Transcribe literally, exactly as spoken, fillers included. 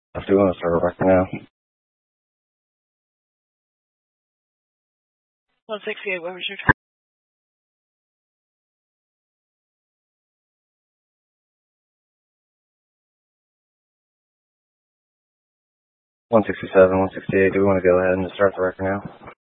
Do you want to start a record now? one sixty-eight, what was your time? one sixty-seven, one sixty-eight. Do we want to go ahead and just start the record now?